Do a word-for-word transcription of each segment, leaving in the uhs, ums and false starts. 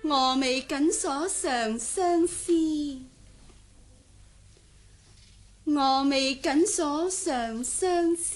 峨眉緊鎖長相思，峨眉緊鎖長相思。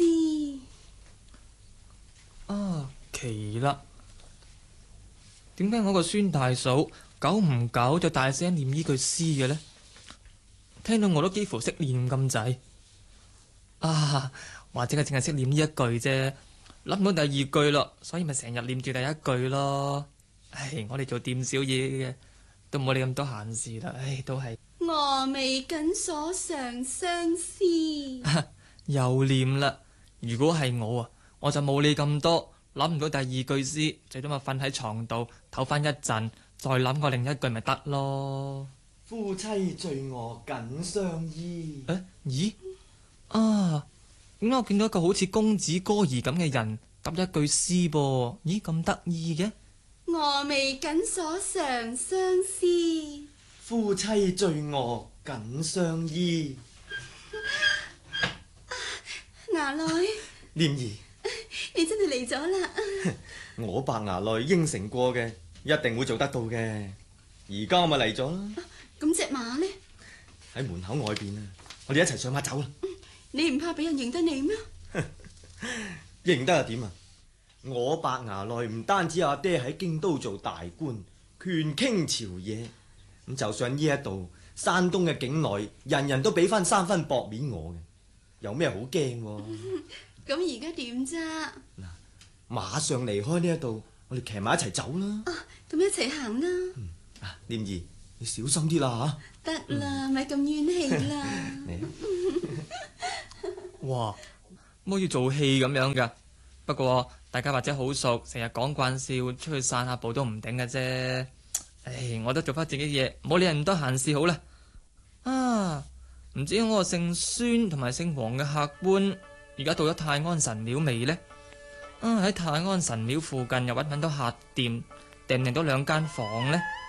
啊，奇啦！點解我個孫大嫂久唔久就大聲念呢句詩嘅呢？聽到我都幾乎識念咁滯。啊，或者係淨係識念呢一句啫，諗唔到第二句咯，所以咪成日念住第一句咯。唉，我哋做店小嘢嘅都冇你咁多閒事啦。唉，都係峨眉緊鎖長相思。 又念啦。如果係我啊，我就冇你咁多，諗唔到第二句詩，最多咪瞓喺床度唞翻一陣，再諗個另一句咪得咯。 夫妻醉臥緊相依。 誒，咦？啊，點解我見到一個好似公子哥兒咁嘅人答一句詩噃？咦，咁得意嘅？ 峨眉緊鎖長相思。 夫妻醉臥緊相依。 牙內， 念兒， 你真係嚟咗啦！ 我白牙內應承過嘅，一定會做得到嘅。而家我咪嚟咗啦。 咁隻馬呢？ 喺門口外邊啊！我哋一齊上馬走啦。 你唔怕俾人認得你咩？ 認得又點啊？我白牙內唔單止阿爹喺京都做大官，權傾朝野，咁就算呢一度山東嘅境內，人人都俾翻三分薄面我嘅，有咩好驚？ 咁而家點啫？ 嗱，馬上離開呢一度，我哋騎埋一齊走啦。 啊，咁一齊行啦。 嗯，啊，念兒，你小心啲啦吓。得啦，咪咁怨氣啦。 哇，冇要做戲咁樣噶。不過大家或者好熟，成日講慣笑，出去散下步都唔頂嘅啫。唉，我都做翻自己嘢，唔好理人咁多閒事好啦。啊，唔知我個姓孫同埋姓黃嘅客官，而家到咗泰安神廟未呢？啊，喺泰安神廟附近又搵唔搵到客店，訂唔訂到兩間房呢？